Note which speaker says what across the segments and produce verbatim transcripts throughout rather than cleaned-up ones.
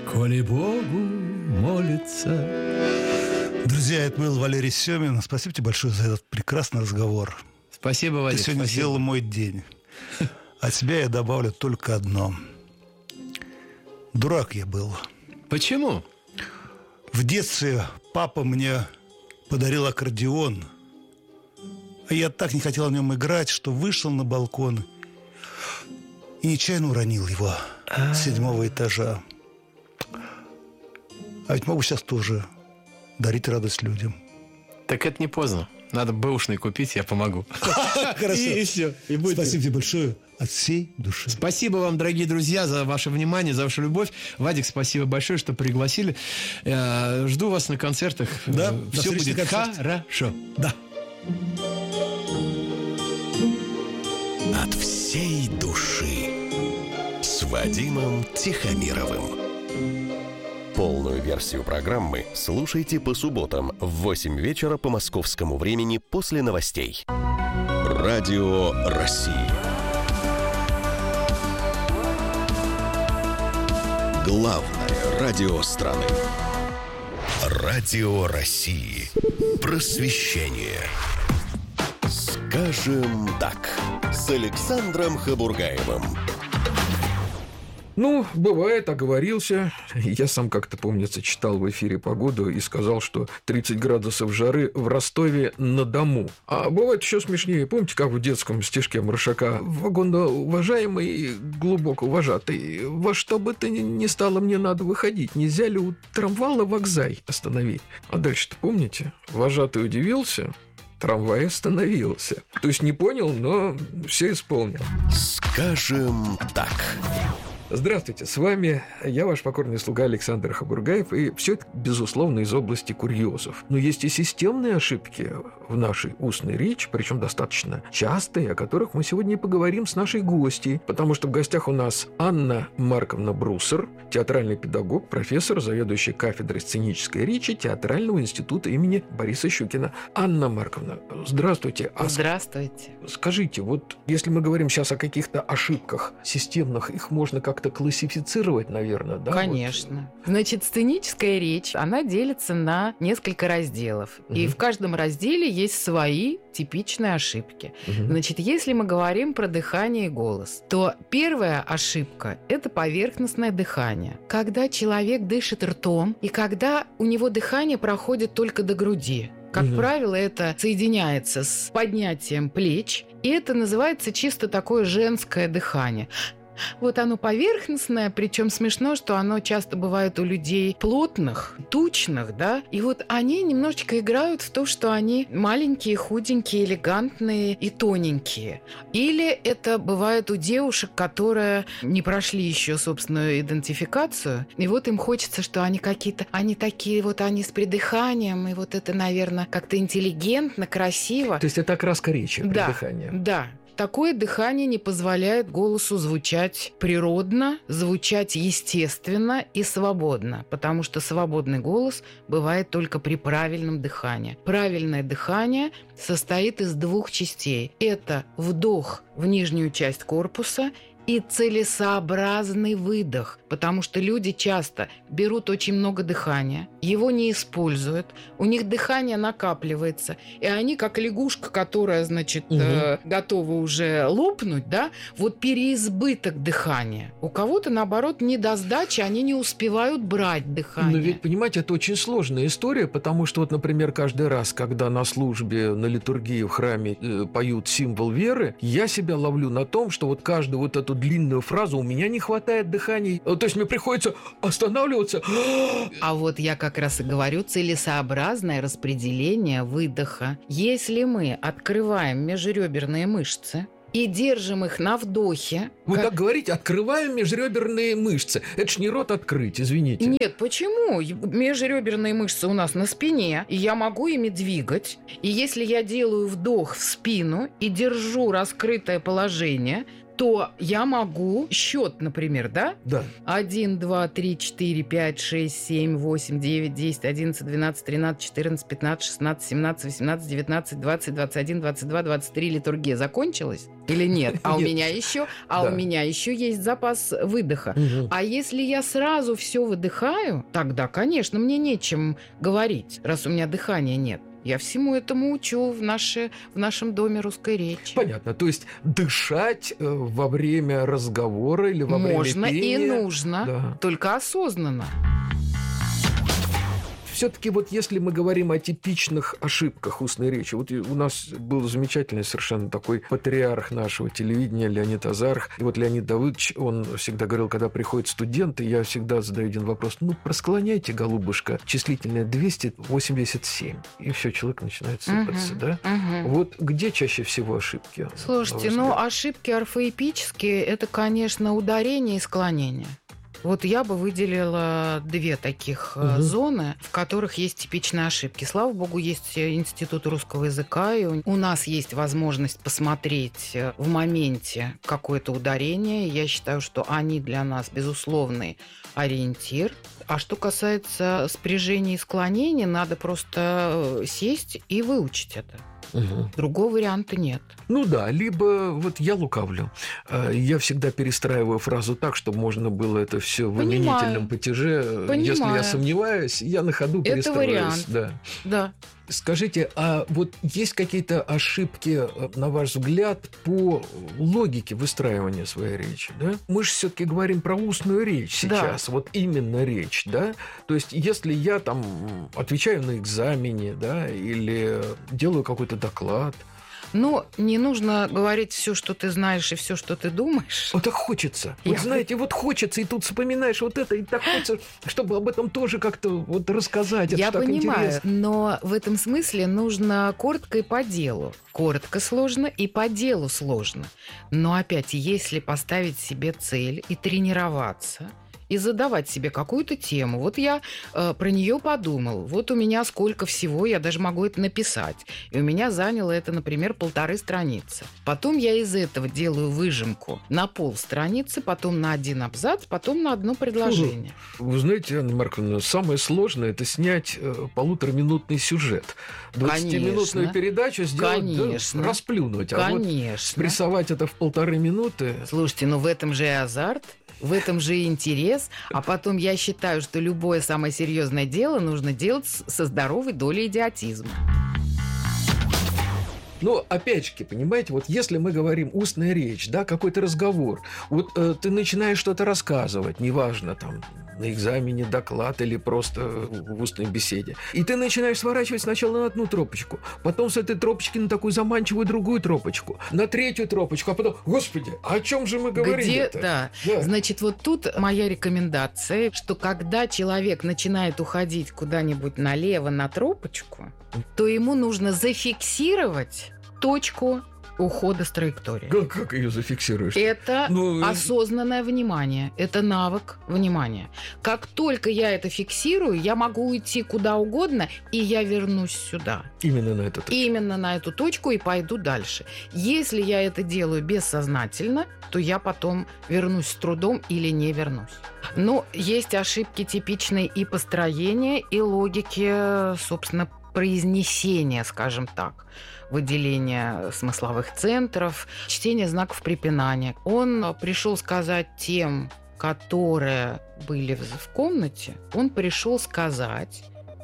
Speaker 1: коли Богу молится.
Speaker 2: Друзья, это был Валерий Семин. Спасибо тебе большое за этот прекрасный разговор.
Speaker 1: Спасибо, Валерий.
Speaker 2: Ты сегодня
Speaker 1: спасибо.
Speaker 2: сделал мой день. От себя я добавлю только одно. Дурак я был.
Speaker 1: Почему?
Speaker 2: В детстве папа мне подарил аккордеон, а я так не хотел на нем играть, что вышел на балкон и нечаянно уронил его с седьмого этажа. А ведь могу сейчас тоже дарить радость людям.
Speaker 1: Так это не поздно. Надо бэушный купить, я помогу.
Speaker 2: Хорошо.
Speaker 1: И все.
Speaker 2: Спасибо тебе большое от всей души.
Speaker 1: Спасибо вам, дорогие друзья, за ваше внимание, за вашу любовь. Вадик, спасибо большое, что пригласили. Э, Жду вас на концертах.
Speaker 2: Да,
Speaker 1: Э, Все будет хорошо.
Speaker 2: Да.
Speaker 3: От всей души с Вадимом Тихомировым. Полную версию программы слушайте по субботам в восемь вечера по московскому времени после новостей. Радио России. Главное радио страны. Радио России. Просвещение. Скажем так, с Александром Хабургаевым.
Speaker 4: Ну, бывает, оговорился. Я сам как-то, помнится, читал в эфире погоду и сказал, что тридцать градусов жары в Ростове-на-Дому. А бывает еще смешнее. Помните, как в детском стишке Маршака: «Вагонно-уважаемый и глубоко уважатый, во что бы то ни стало мне надо выходить, нельзя ли у трамвая вокзай остановить?» А дальше-то помните? Вожатый удивился, трамвай остановился. То есть не понял, но все исполнил.
Speaker 3: Скажем так.
Speaker 4: Здравствуйте, с вами я, ваш покорный слуга Александр Хабургаев, и все это, безусловно, из области курьезов. Но есть и системные ошибки в нашей устной речи, причем достаточно частые, о которых мы сегодня и поговорим с нашей гостьей, потому что в гостях у нас Анна Марковна Брусер, театральный педагог, профессор, заведующий кафедрой сценической речи Театрального института имени Бориса Щукина. Анна Марковна, здравствуйте. А
Speaker 5: Здравствуйте.
Speaker 4: Скажите, вот если мы говорим сейчас о каких-то ошибках системных, их можно как-то классифицировать, наверное, да?
Speaker 5: Конечно. Вот. Значит, сценическая речь, она делится на несколько разделов. Угу. И в каждом разделе есть свои типичные ошибки. Угу. Значит, если мы говорим про дыхание и голос, то первая ошибка – это поверхностное дыхание. Когда человек дышит ртом, и когда у него дыхание проходит только до груди. Как угу. правило, это соединяется с поднятием плеч, и это называется чисто такое женское дыхание. Вот оно поверхностное, причем смешно, что оно часто бывает у людей плотных, тучных, да, и вот они немножечко играют в то, что они маленькие, худенькие, элегантные и тоненькие. Или это бывает у девушек, которые не прошли еще собственную идентификацию, и вот им хочется, что они какие-то, они такие вот, они с придыханием, и вот это, наверное, как-то интеллигентно, красиво.
Speaker 4: То есть это окраска речи,
Speaker 5: да,
Speaker 4: придыхание.
Speaker 5: Да. Такое дыхание не позволяет голосу звучать природно, звучать естественно и свободно, потому что свободный голос бывает только при правильном дыхании. Правильное дыхание состоит из двух частей. Это вдох в нижнюю часть корпуса и целесообразный выдох, потому что люди часто берут очень много дыхания, его не используют, у них дыхание накапливается, и они, как лягушка, которая, значит, угу. э, готова уже лопнуть, да, вот переизбыток дыхания. У кого-то, наоборот, недосдача, они не успевают брать дыхание.
Speaker 4: Но ведь, понимаете, это очень сложная история, потому что, вот, например, каждый раз, когда на службе, на литургии в храме э, поют символ веры, я себя ловлю на том, что вот каждую вот эту длинную фразу «у меня не хватает дыхания», то есть мне приходится останавливаться.
Speaker 5: А вот я как раз и говорю, целесообразное распределение выдоха. Если мы открываем межреберные мышцы и держим их на вдохе...
Speaker 4: Вы
Speaker 5: как...
Speaker 4: так говорите, открываем межреберные мышцы. Это ж не рот открыть, извините.
Speaker 5: Нет, почему? Межреберные мышцы у нас на спине, и я могу ими двигать. И если я делаю вдох в спину и держу раскрытое положение, то я могу счет, например, да?
Speaker 4: Да.
Speaker 5: один, два, три, четыре, пять, шесть, семь, восемь, девять, десять, одиннадцать, двенадцать, тринадцать, четырнадцать, пятнадцать, шестнадцать, семнадцать, восемнадцать, девятнадцать, двадцать, двадцать один, двадцать два, двадцать три. Литургия закончилась или нет? А у меня еще, а у меня еще есть запас выдоха. А если я сразу все выдыхаю, тогда, конечно, мне нечем говорить, раз у меня дыхания нет. Я всему этому учу в, наше, в нашем доме русской речи.
Speaker 4: Понятно. То есть дышать э, во время разговора или во
Speaker 5: Можно
Speaker 4: время пения...
Speaker 5: Можно и нужно,
Speaker 4: да.
Speaker 5: Только осознанно.
Speaker 4: Все-таки вот если мы говорим о типичных ошибках устной речи, вот у нас был замечательный совершенно такой патриарх нашего телевидения Леонид Азарх. И вот Леонид Давыдович, он всегда говорил, когда приходят студенты, я всегда задаю один вопрос: ну, просклоняйте, голубушка, числительное двести восемьдесят семь. И все, человек начинает сыпаться,
Speaker 5: Угу,
Speaker 4: да?
Speaker 5: угу.
Speaker 4: Вот где чаще всего ошибки?
Speaker 5: Слушайте, ну, ошибки орфоэпические – это, конечно, ударение и склонение. Вот я бы выделила две таких угу. зоны, в которых есть типичные ошибки. Слава богу, есть Институт русского языка, и у нас есть возможность посмотреть в моменте какое-то ударение. Я считаю, что они для нас безусловный ориентир. А что касается спряжения и склонения, надо просто сесть и выучить это. Угу. Другого варианта нет.
Speaker 4: Ну да, либо вот я лукавлю. Я всегда перестраиваю фразу так, чтобы можно было это все в именительном падеже. Понимаю. Если я сомневаюсь, я на ходу
Speaker 5: это
Speaker 4: перестраиваюсь.
Speaker 5: Вариант.
Speaker 4: Да.
Speaker 5: Да.
Speaker 4: Скажите, а вот есть какие-то ошибки, на ваш взгляд, по логике выстраивания своей речи? Да? Мы же все-таки говорим про устную речь сейчас, да. Вот именно речь, да? То есть, если я там отвечаю на экзамене, да, или делаю какой-то доклад.
Speaker 5: Ну, не нужно говорить все, что ты знаешь, и все, что ты думаешь.
Speaker 4: Вот так хочется.
Speaker 5: Я...
Speaker 4: Вот знаете, вот хочется, и тут вспоминаешь вот это, и так хочется, чтобы об этом тоже как-то вот рассказать.
Speaker 5: Я
Speaker 4: это так
Speaker 5: понимаю,
Speaker 4: интересно.
Speaker 5: Но в этом смысле нужно коротко и по делу. Коротко сложно и по делу сложно. Но опять, если поставить себе цель и тренироваться, и задавать себе какую-то тему. Вот я э, про нее подумал. Вот у меня сколько всего, я даже могу это написать. И у меня заняло это, например, полторы страницы. Потом я из этого делаю выжимку на полстраницы, потом на один абзац, потом на одно предложение.
Speaker 4: Вы знаете, Анна Марковна, самое сложное – это снять э, полутораминутный сюжет. двадцатиминутную передачу сделать, да, расплюнуть. А
Speaker 5: Конечно.
Speaker 4: Вот спрессовать это в полторы минуты…
Speaker 5: Слушайте, ну в этом же и азарт. В этом же и интерес. А потом я считаю, что любое самое серьезное дело нужно делать со здоровой долей идиотизма.
Speaker 4: Но, опять-таки, понимаете, вот если мы говорим устная речь, да, какой-то разговор, вот э, ты начинаешь что-то рассказывать, неважно, там, на экзамене, доклад или просто в устной беседе, и ты начинаешь сворачивать сначала на одну тропочку, потом с этой тропочки на такую заманчивую другую тропочку, на третью тропочку, а потом, господи, о чем же мы говорили-то?
Speaker 5: Где, да.
Speaker 4: Да.
Speaker 5: Значит, вот тут моя рекомендация, что когда человек начинает уходить куда-нибудь налево на тропочку, то ему нужно зафиксировать точку ухода с траектории.
Speaker 4: Как, как ее зафиксируешь?
Speaker 5: Это
Speaker 4: ну,
Speaker 5: осознанное внимание, это навык внимания. Как только я это фиксирую, я могу уйти куда угодно, и я вернусь сюда.
Speaker 4: Именно на эту точку.
Speaker 5: Именно на эту точку и пойду дальше. Если я это делаю бессознательно, то я потом вернусь с трудом или не вернусь. Но есть ошибки типичные и построения, и логики, собственно, произнесения, скажем так, выделение смысловых центров, чтение знаков препинания. Он пришел сказать тем, которые были в комнате, он пришел сказать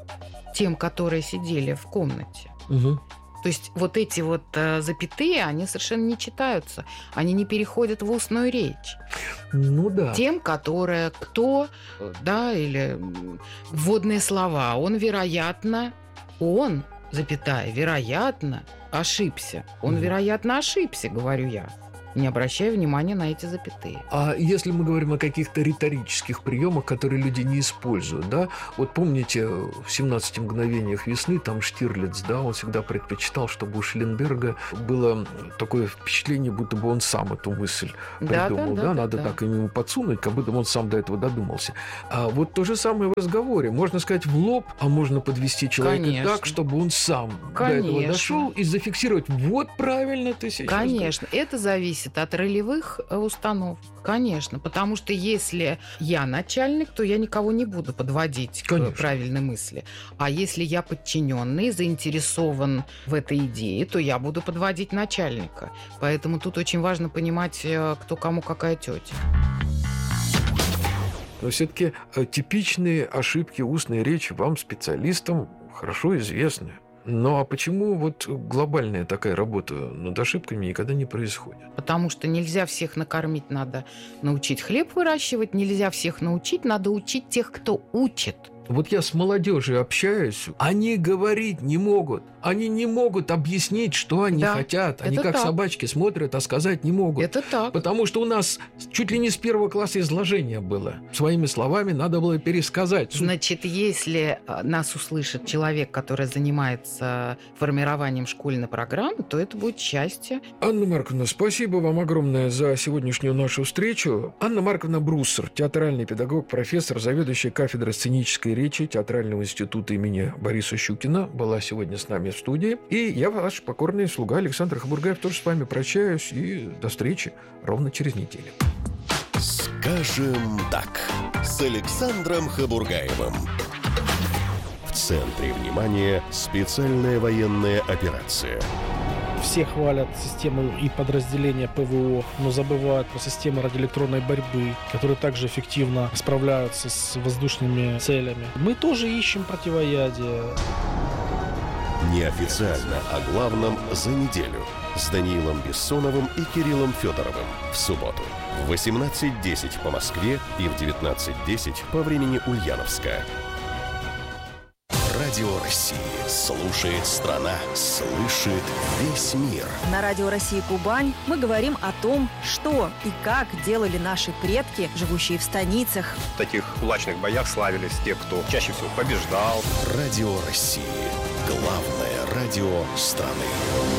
Speaker 5: тем, которые сидели в комнате.
Speaker 4: Угу.
Speaker 5: То есть вот эти вот э, запятые, они совершенно не читаются, они не переходят в устную речь.
Speaker 4: Ну да.
Speaker 5: Тем, которые кто, да, или вводные слова, он, вероятно, он, запятая, вероятно, ошибся. Он, mm-hmm. вероятно, ошибся, говорю я, не обращая внимания на эти запятые.
Speaker 4: А если мы говорим о каких-то риторических приемах, которые люди не используют, да? Вот помните, в «семнадцати мгновениях весны» там Штирлиц, да, он всегда предпочитал, чтобы у Шелленберга было такое впечатление, будто бы он сам эту мысль придумал, да? да, да, да Надо да. так ему подсунуть, как будто он сам до этого додумался. А вот то же самое в разговоре. Можно сказать в лоб, а можно подвести человека Конечно. так, чтобы он сам Конечно. до этого дошел и зафиксировать. Вот правильно ты сейчас
Speaker 5: Конечно.
Speaker 4: сказал.
Speaker 5: Это зависит зависит от ролевых установок, конечно. Потому что если я начальник, то я никого не буду подводить
Speaker 4: Конечно.
Speaker 5: к правильной мысли. А если я подчиненный, заинтересован в этой идее, то я буду подводить начальника. Поэтому тут очень важно понимать, кто кому какая тетя.
Speaker 4: Но все-таки типичные ошибки устной речи вам, специалистам, хорошо известны. Ну а почему вот глобальная такая работа над ошибками никогда не происходит?
Speaker 5: Потому что нельзя всех накормить, надо научить хлеб выращивать, нельзя всех научить, надо учить тех, кто учит.
Speaker 4: Вот я с молодежью общаюсь, они говорить не могут. Они не могут объяснить, что они
Speaker 5: Да,
Speaker 4: хотят. Они
Speaker 5: это
Speaker 4: как
Speaker 5: так.
Speaker 4: собачки смотрят, а сказать не могут.
Speaker 5: Это так.
Speaker 4: Потому что у нас чуть ли не с первого класса изложение было. Своими словами надо было пересказать.
Speaker 5: Значит, если нас услышит человек, который занимается формированием школьной программы, то это будет счастье.
Speaker 4: Анна Марковна, спасибо вам огромное за сегодняшнюю нашу встречу. Анна Марковна Бруссер, театральный педагог, профессор, заведующая кафедрой сценической речи Театрального института имени Бориса Щукина, была сегодня с нами в студии. И я, ваш покорный слуга Александр Хабургаев, тоже с вами прощаюсь. И до встречи ровно через неделю.
Speaker 3: Скажем так, с Александром Хабургаевым. В центре внимания специальная военная операция.
Speaker 6: Все хвалят систему и подразделения ПВО, но забывают про системы радиоэлектронной борьбы, которые также эффективно справляются с воздушными целями. Мы тоже ищем противоядие.
Speaker 3: Неофициально о главном за неделю с Даниилом Бессоновым и Кириллом Федоровым в субботу в восемнадцать десять по Москве и в девятнадцать десять по времени Ульяновска. Радио России слушает страна, слышит весь мир.
Speaker 7: На Радио России Кубань мы говорим о том, что и как делали наши предки, живущие в станицах.
Speaker 8: В таких кулачных боях славились те, кто чаще всего побеждал.
Speaker 3: Радио России. Главное радио страны.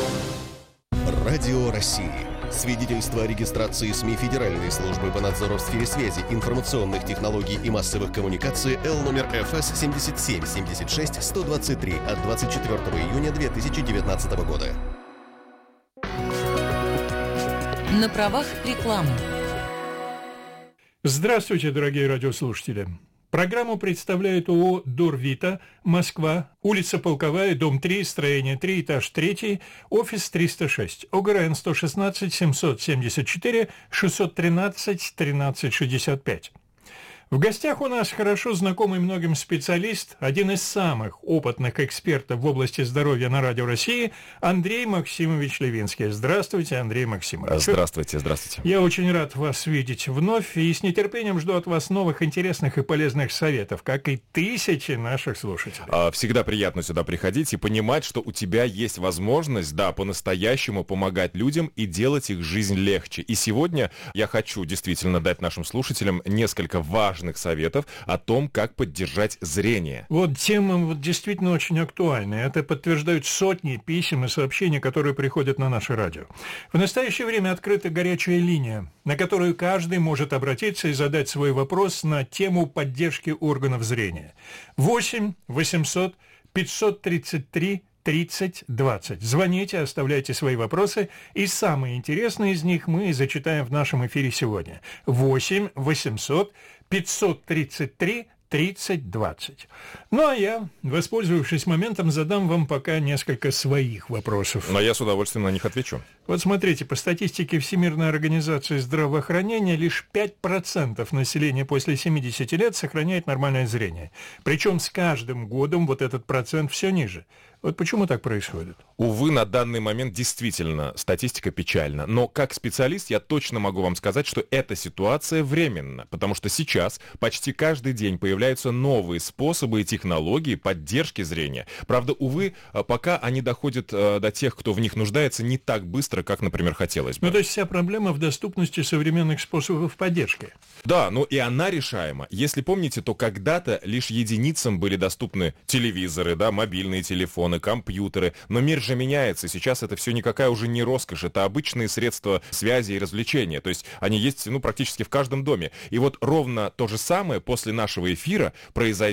Speaker 3: Радио России. Свидетельство о регистрации СМИ Федеральной службы по надзору в сфере связи, информационных технологий и массовых коммуникаций Л номер Ф С семь семь семь шесть сто двадцать три от двадцать четвёртого июня две тысячи девятнадцатого года.
Speaker 9: На правах рекламы.
Speaker 10: Здравствуйте, дорогие радиослушатели. Программу представляет ООО «Дорвита», Москва, улица Полковая, дом три, строение три, этаж три, офис триста шесть, ОГРН сто шестнадцать семьсот семьдесят четыре шестьсот тринадцать тринадцать шестьдесят пять. В гостях у нас хорошо знакомый многим специалист, один из самых опытных экспертов в области здоровья на Радио России, Андрей Максимович Левинский. Здравствуйте, Андрей Максимович.
Speaker 11: Здравствуйте, здравствуйте.
Speaker 10: Я очень рад вас видеть вновь и с нетерпением жду от вас новых интересных и полезных советов, как и тысячи наших слушателей.
Speaker 11: Всегда приятно сюда приходить и понимать, что у тебя есть возможность, да, по-настоящему помогать людям и делать их жизнь легче. И сегодня я хочу действительно дать нашим слушателям несколько важных советов о том, как поддержать зрение.
Speaker 10: Вот тема вот действительно очень актуальная. Это подтверждают сотни писем и сообщений, которые приходят на наше радио. В настоящее время открыта горячая линия, на которую каждый может обратиться и задать свой вопрос на тему поддержки органов зрения. восемь восемьсот пятьсот тридцать три тридцать двадцать. Звоните, оставляйте свои вопросы, и самые интересные из них мы зачитаем в нашем эфире сегодня. восемь восемьсот пятьсот тридцать три тридцать двадцать. Ну а я, воспользовавшись моментом, задам вам пока несколько своих вопросов.
Speaker 11: Но я с удовольствием на них отвечу.
Speaker 10: Вот смотрите, по статистике Всемирной организации здравоохранения лишь пять процентов населения после семидесяти лет сохраняет нормальное зрение. Причем с каждым годом вот этот процент все ниже. Вот почему так происходит?
Speaker 11: Увы, на данный момент действительно статистика печальна. Но как специалист я точно могу вам сказать, что эта ситуация временна. Потому что сейчас почти каждый день появляются новые способы и технологии поддержки зрения. Правда, увы, пока они доходят до тех, кто в них нуждается, не так быстро, как, например, хотелось бы.
Speaker 10: Ну, то есть вся проблема в доступности современных способов поддержки.
Speaker 11: Да, но и она решаема. Если помните, то когда-то лишь единицам были доступны телевизоры, да, мобильные телефоны, компьютеры, но мир же меняется, сейчас это все никакая уже не роскошь, это обычные средства связи и развлечения, то есть они есть, ну, практически в каждом доме. И вот ровно то же самое после нашего эфира произойдет